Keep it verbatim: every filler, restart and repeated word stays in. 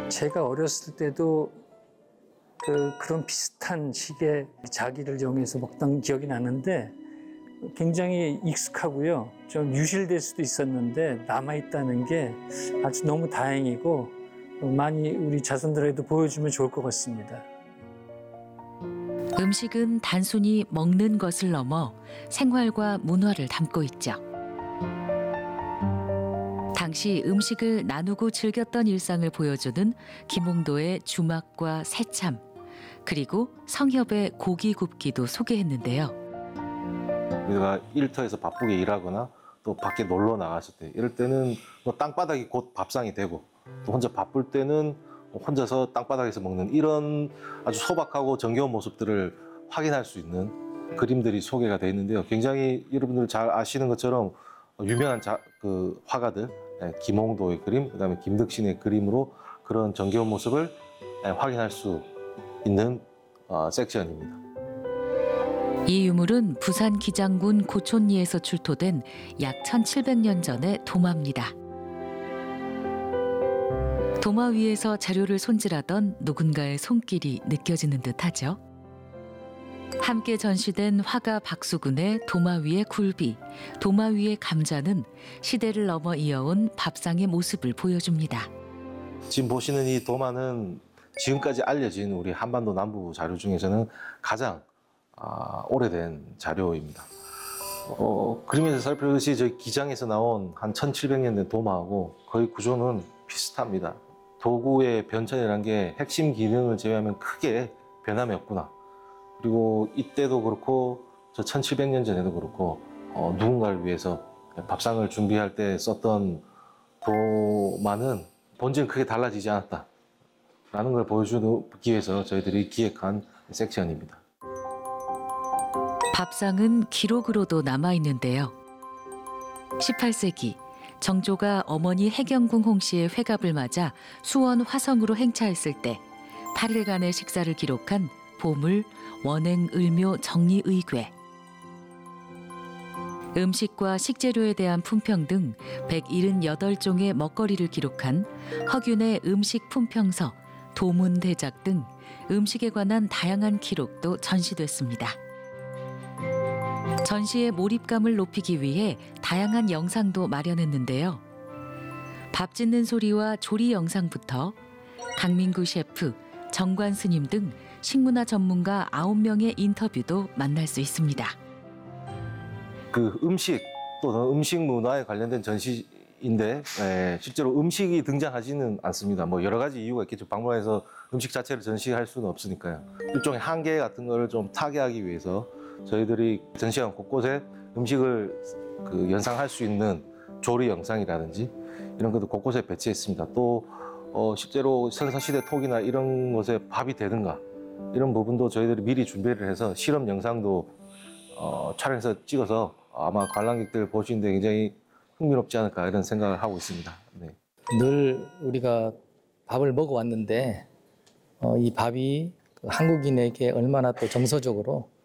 제가 어렸을 때도 그, 그런 비슷한 식의 자기를 정해서 먹던 기억이 나는데 굉장히 익숙하고요. 좀 유실될 수도 있었는데 남아있다는 게 아주 너무 다행이고 많이 우리 자손들에게도 보여주면 좋을 것 같습니다. 음식은 단순히 먹는 것을 넘어 생활과 문화를 담고 있죠. 당시 음식을 나누고 즐겼던 일상을 보여주는 김홍도의 주막과 새참, 그리고 성협의 고기 굽기도 소개했는데요. 우리가 일터에서 바쁘게 일하거나 또 밖에 놀러 나갔을 때 이럴 때는 뭐 땅바닥이 곧 밥상이 되고 또 혼자 바쁠 때는 혼자서 땅바닥에서 먹는 이런 아주 소박하고 정겨운 모습들을 확인할 수 있는 그림들이 소개가 되어 있는데요. 굉장히 여러분들 잘 아시는 것처럼 유명한 자, 그 화가들 김홍도의 그림, 그다음에 김덕신의 그림으로 그런 정겨운 모습을 확인할 수 있는 어, 섹션입니다. 이 유물은 부산 기장군 고촌리에서 출토된 약 천칠백 년 전의 도마입니다. 도마 위에서 자료를 손질하던 누군가의 손길이 느껴지는 듯하죠. 함께 전시된 화가 박수근의 도마 위의 굴비, 도마 위의 감자는 시대를 넘어 이어온 밥상의 모습을 보여줍니다. 지금 보시는 이 도마는 지금까지 알려진 우리 한반도 남부 자료 중에서는 가장 아, 오래된 자료입니다. 어, 그림에서 살펴보듯이 저희 기장에서 나온 한 천칠백 년 된 도마하고 거의 구조는 비슷합니다. 도구의 변천이라는 게 핵심 기능을 제외하면 크게 변함이 없구나. 그리고 이때도 그렇고 저 천칠백 년 전에도 그렇고 어, 누군가를 위해서 밥상을 준비할 때 썼던 도마는 본질은 크게 달라지지 않았다 라는 걸 보여주기 위해서 저희들이 기획한 섹션입니다. 밥상은 기록으로도 남아있는데요. 십팔 세기 정조가 어머니 해경궁 홍씨의 회갑을 맞아 수원 화성으로 행차했을 때 팔 일간의 식사를 기록한 보물 원행 을묘 정리의궤. 음식과 식재료에 대한 품평 등 백칠십팔 종의 먹거리를 기록한 허균의 음식 품평서, 도문대작 등 음식에 관한 다양한 기록도 전시됐습니다. 전시의 몰입감을 높이기 위해 다양한 영상도 마련했는데요. 밥 짓는 소리와 조리 영상부터 강민구 셰프, 정관 스님 등 식문화 전문가 아홉 명의 인터뷰도 만날 수 있습니다. 그 음식 또는 음식 문화에 관련된 전시인데 에, 실제로 음식이 등장하지는 않습니다. 뭐 여러 가지 이유가 있겠죠. 박물관에서 음식 자체를 전시할 수는 없으니까요. 일종의 한계 같은 거를 좀 타개하기 위해서 저희들이 전시관 곳곳에 음식을 그 연상할 수 있는 조리 영상이라든지 이런 것도 곳곳에 배치했습니다. 또 어, 실제로 선사시대 톡이나 이런 곳에 밥이 되는가 이런 부분도 저희들이 미리 준비를 해서 실험 영상도 어, 촬영해서 찍어서 아마 관람객들 보시는데 굉장히 흥미롭지 않을까 이런 생각을 하고 있습니다. 네. 늘 우리가 밥을 먹어왔는데 어, 이 밥이 한국인에게 얼마나 또 정서적으로